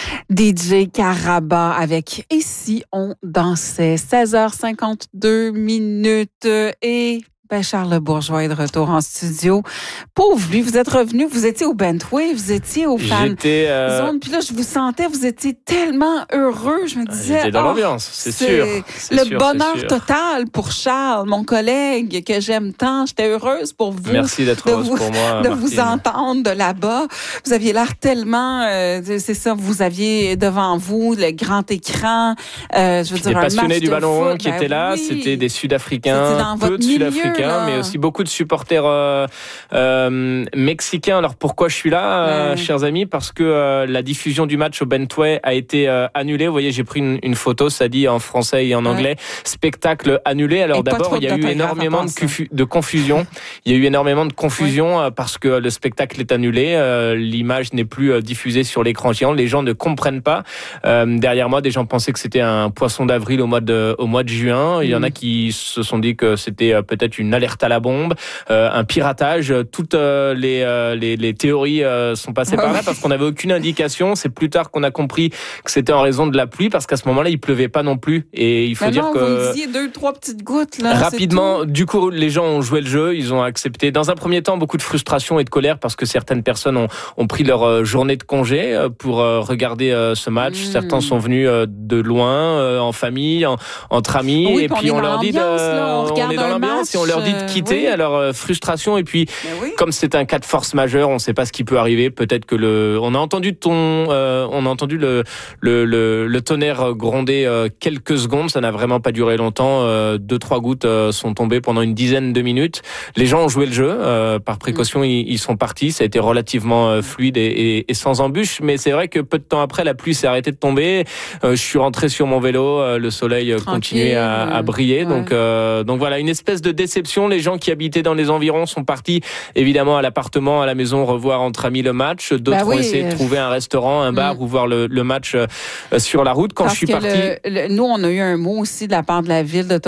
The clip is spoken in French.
DJ Caraba avec Ici on dansait. 16h52 et Charles Bourgeois est de retour en studio. Pauvre lui, vous êtes revenu, vous étiez au Bentway, vous étiez au fan zone, puis là je vous sentais, vous étiez tellement heureux, je me disais... J'étais dans l'ambiance, c'est sûr. Le bonheur total pour Charles, mon collègue que j'aime tant. J'étais heureuse pour vous. Merci d'être heureuse pour moi, de Martine. vous entendre de là-bas. Vous aviez l'air tellement... c'est ça, vous aviez devant vous le grand écran. Je veux dire, un passionnés match du de ballon foot, rond qui étaient là, oui. c'était des Sud-Africains, peu de Sud-Africains, mais aussi beaucoup de supporters mexicains. Alors pourquoi je suis là, chers amis? Parce que la diffusion du match au Bentway a été annulée. Vous voyez, j'ai pris une photo, ça dit en français et en anglais, spectacle annulé. Alors d'abord, il y a eu énormément de confusion. Il y a eu énormément de confusion parce que le spectacle est annulé. L'image n'est plus diffusée sur l'écran géant. Les gens ne comprennent pas. Derrière moi, des gens pensaient que c'était un poisson d'avril au mois de juin. Il y en a qui se sont dit que c'était peut-être une alerte à la bombe, un piratage. Toutes les théories sont passées par là parce qu'on n'avait aucune indication. C'est plus tard qu'on a compris que c'était en raison de la pluie parce qu'à ce moment-là, il pleuvait pas non plus. Et il faut dire que... vous me disiez 2-3 petites gouttes, là. Rapidement, du coup, les gens ont joué le jeu, ils ont accepté. Dans un premier temps, beaucoup de frustration et de colère parce que certaines personnes ont pris leur journée de congé pour regarder ce match. Certains sont venus de loin, en famille, entre amis. Oui, et puis on leur dit on est dans l'ambiance et on leur dit de quitter. Alors frustration et puis comme c'est un cas de force majeure, on ne sait pas ce qui peut arriver. Peut-être que on a entendu le tonnerre gronder quelques secondes. Ça n'a vraiment pas duré longtemps. 2-3 gouttes sont tombées pendant une dizaine de minutes. Les gens ont joué le jeu. Par précaution, ils sont partis. Ça a été relativement fluide et sans embûche. Mais c'est vrai que peu de temps après, la pluie s'est arrêtée de tomber. Je suis rentré sur mon vélo. Le soleil continuait à briller. Ouais. Donc voilà, une espèce de déception. Les gens qui habitaient dans les environs sont partis évidemment à l'appartement, à la maison, revoir entre amis le match. D'autres ont essayé de trouver un restaurant, un bar ou voir le match sur la route. Quand je suis parti... nous, on a eu un mot aussi de la part de la ville de